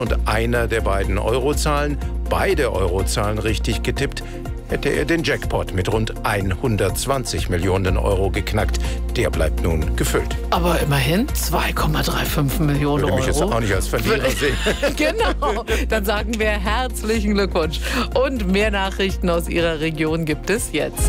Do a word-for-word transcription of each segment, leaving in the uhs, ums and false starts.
und einer der beiden Eurozahlen, beide Eurozahlen richtig getippt, hätte er den Jackpot mit rund hundertzwanzig Millionen Euro geknackt. Der bleibt nun gefüllt. Aber immerhin zwei Komma fünfunddreißig Millionen Euro. Würde mich jetzt auch nicht als Verlierer sehen. Genau, dann sagen wir herzlichen Glückwunsch. Und mehr Nachrichten aus Ihrer Region gibt es jetzt.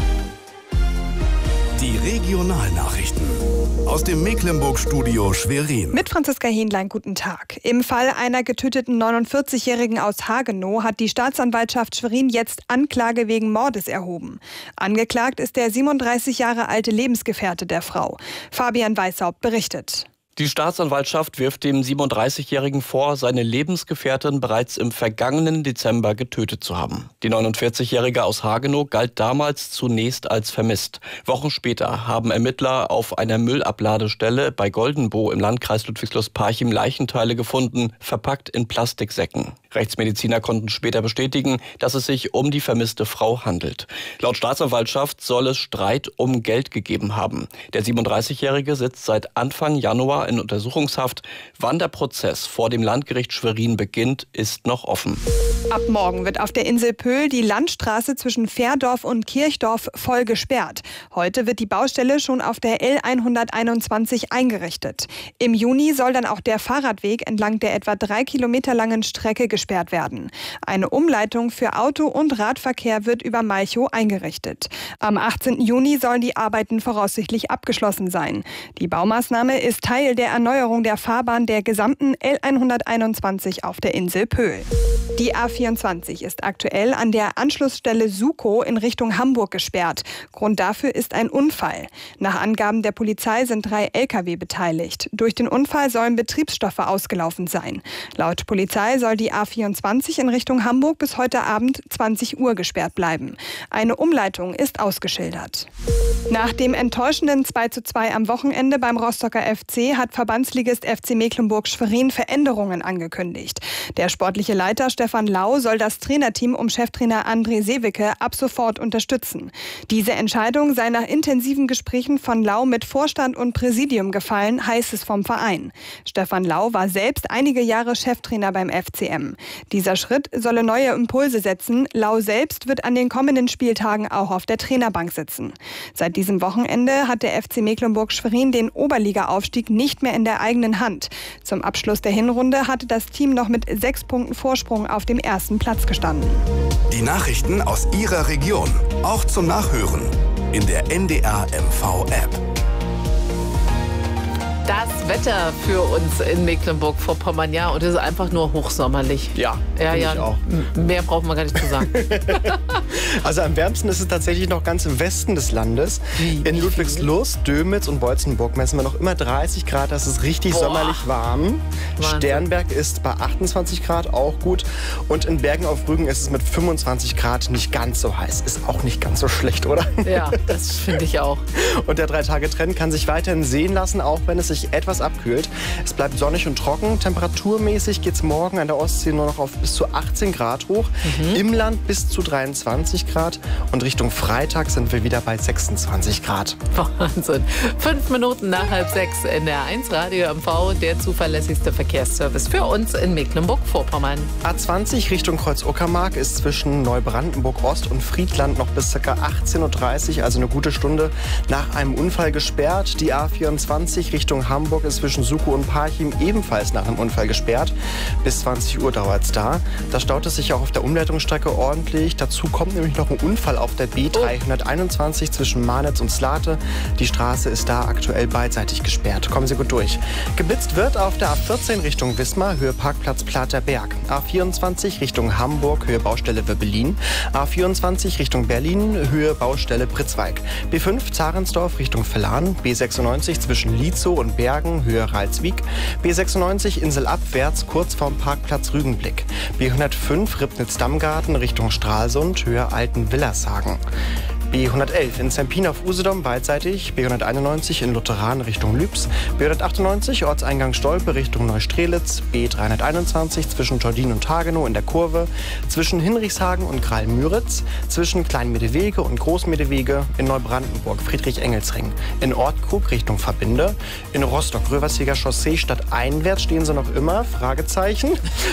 Die Regionalnachrichten aus dem Mecklenburg-Studio Schwerin. Mit Franziska Hähnlein, guten Tag. Im Fall einer getöteten neunundvierzigjährigen aus Hagenow hat die Staatsanwaltschaft Schwerin jetzt Anklage wegen Mordes erhoben. Angeklagt ist der siebenunddreißig Jahre alte Lebensgefährte der Frau. Fabian Weishaupt berichtet. Die Staatsanwaltschaft wirft dem siebenunddreißigjährigen vor, seine Lebensgefährtin bereits im vergangenen Dezember getötet zu haben. Die neunundvierzigjährige aus Hagenow galt damals zunächst als vermisst. Wochen später haben Ermittler auf einer Müllabladestelle bei Goldenboh im Landkreis Ludwigslust-Parchim Leichenteile gefunden, verpackt in Plastiksäcken. Rechtsmediziner konnten später bestätigen, dass es sich um die vermisste Frau handelt. Laut Staatsanwaltschaft soll es Streit um Geld gegeben haben. Der siebenunddreißigjährige sitzt seit Anfang Januar in Untersuchungshaft. Wann der Prozess vor dem Landgericht Schwerin beginnt, ist noch offen. Ab morgen wird auf der Insel Pöhl die Landstraße zwischen Fährdorf und Kirchdorf voll gesperrt. Heute wird die Baustelle schon auf der L hunderteinundzwanzig eingerichtet. Im Juni soll dann auch der Fahrradweg entlang der etwa drei Kilometer langen Strecke gesperrt werden. Eine Umleitung für Auto- und Radverkehr wird über Malchow eingerichtet. Am achtzehnten Juni sollen die Arbeiten voraussichtlich abgeschlossen sein. Die Baumaßnahme ist Teil der Erneuerung der Fahrbahn der gesamten L hunderteinundzwanzig auf der Insel Pöhl. Die A vierundzwanzig ist aktuell an der Anschlussstelle Sukow in Richtung Hamburg gesperrt. Grund dafür ist ein Unfall. Nach Angaben der Polizei sind drei L K W beteiligt. Durch den Unfall sollen Betriebsstoffe ausgelaufen sein. Laut Polizei soll die A vierundzwanzig in Richtung Hamburg bis heute Abend zwanzig Uhr gesperrt bleiben. Eine Umleitung ist ausgeschildert. Nach dem enttäuschenden zwei zu zwei am Wochenende beim Rostocker F C hat Verbandsligist F C Mecklenburg-Schwerin Veränderungen angekündigt. Der sportliche Leiter Stefan Lau soll das Trainerteam um Cheftrainer André Sewicke ab sofort unterstützen. Diese Entscheidung sei nach intensiven Gesprächen von Lau mit Vorstand und Präsidium gefallen, heißt es vom Verein. Stefan Lau war selbst einige Jahre Cheftrainer beim F C M. Dieser Schritt solle neue Impulse setzen. Lau selbst wird an den kommenden Spieltagen auch auf der Trainerbank sitzen. Seit diesem Wochenende hat der F C Mecklenburg-Schwerin den Oberliga-Aufstieg nicht mehr in der eigenen Hand. Zum Abschluss der Hinrunde hatte das Team noch mit sechs Punkten Vorsprung auf dem ersten Platz gestanden. Die Nachrichten aus Ihrer Region, auch zum Nachhören in der N D R M V-App. Das Wetter für uns in Mecklenburg-Vorpommern, ja, und es ist einfach nur hochsommerlich. Ja, ja, ja. ich auch. Mehr braucht man gar nicht zu sagen. Also am wärmsten ist es tatsächlich noch ganz im Westen des Landes. Wie? In Ludwigslust, Dömitz und Beutzenburg messen wir noch immer dreißig Grad. Das ist richtig Boah. sommerlich warm. Wahnsinn. Sternberg ist bei achtundzwanzig Grad, auch gut. Und in Bergen auf Rügen ist es mit fünfundzwanzig Grad nicht ganz so heiß. Ist auch nicht ganz so schlecht, oder? Ja, das finde ich auch. Und der Drei-Tage-Trend kann sich weiterhin sehen lassen, auch wenn es sich etwas abkühlt. Es bleibt sonnig und trocken. Temperaturmäßig geht es morgen an der Ostsee nur noch auf bis zu achtzehn Grad hoch. Mhm. Im Land bis zu dreiundzwanzig Grad. Und Richtung Freitag sind wir wieder bei sechsundzwanzig Grad. Wahnsinn. Fünf Minuten nach halb sechs in der eins Radio M V, der zuverlässigste Verkehrsservice für uns in Mecklenburg-Vorpommern. A zwanzig Richtung Kreuz-Uckermark ist zwischen Neubrandenburg-Ost und Friedland noch bis ca. achtzehn Uhr dreißig, also eine gute Stunde, nach einem Unfall gesperrt. Die A vierundzwanzig Richtung Hamburg ist zwischen Sukow und Parchim ebenfalls nach einem Unfall gesperrt. Bis zwanzig Uhr dauert es da. Da staut es sich auch auf der Umleitungsstrecke ordentlich. Dazu kommt nämlich noch ein Unfall auf der B dreihunderteinundzwanzig zwischen Marnitz und Slate. Die Straße ist da aktuell beidseitig gesperrt. Kommen Sie gut durch. Geblitzt wird auf der A vierzehn Richtung Wismar, Höhe Parkplatz Platerberg. A vierundzwanzig Richtung Hamburg, Höhe Baustelle Wöbbelin. A vierundzwanzig Richtung Berlin, Höhe Baustelle Pritzwalk. B fünf Zarensdorf Richtung Villan. B sechsundneunzig zwischen Lietzow und Bergen, Höhe Ralswiek. B sechsundneunzig Insel abwärts, kurz vorm Parkplatz Rügenblick. B hundertfünf Ribnitz-Dammgarten Richtung Stralsund, Höhe Altenwillershagen. B hundertelf in Zempin auf Usedom beidseitig, B hunderteinundneunzig in Lutheran Richtung Lübs, B hundertachtundneunzig Ortseingang Stolpe Richtung Neustrelitz, B dreihunderteinundzwanzig zwischen Tordin und Hagenow in der Kurve, zwischen Hinrichshagen und Krallen-Müritz, zwischen Kleinmedewege und Großmedewege, in Neubrandenburg Friedrich-Engels-Ring, in Ortkrug Richtung Verbinde, in Rostock Röversiger Chaussee stadteinwärts stehen sie noch immer, Fragezeichen,